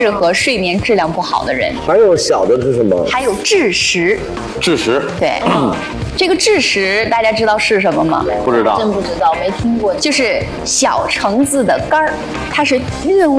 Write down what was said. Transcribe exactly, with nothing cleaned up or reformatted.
适合睡眠质量不好的人。 还有小的是什么？ 还有蛭石。 蛭石。 对。嗯 这个蛭石大家知道是什么吗？ 不知道， 真不知道，没听过。 就是小橙子的干儿，它是略微。